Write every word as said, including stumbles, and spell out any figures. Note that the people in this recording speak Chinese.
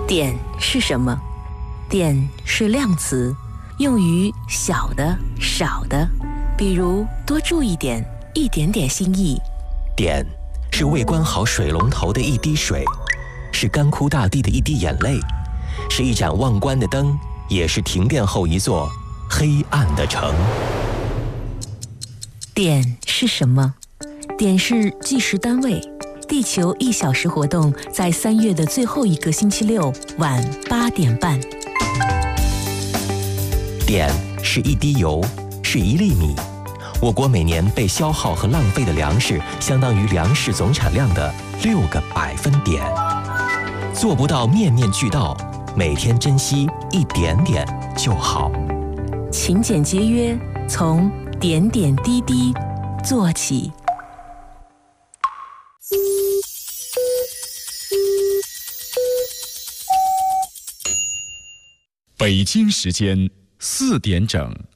点是什么？点是量词，用于小的、少的，比如多注一点、一点点心意。 点是未关好水龙头的一滴水，是干枯大地的一滴眼泪，是一盏忘关的灯，也是停电后一座黑暗的城。 点是什么？点是计时单位。地球一小时活动在三月的最后一个星期六晚八点半。 点是一滴油，是一粒米。我国每年被消耗和浪费的粮食，相当于粮食总产量的六个百分点。做不到面面俱到，每天珍惜一点点就好。 勤俭节约，从点点滴滴做起。 北京时间四点整。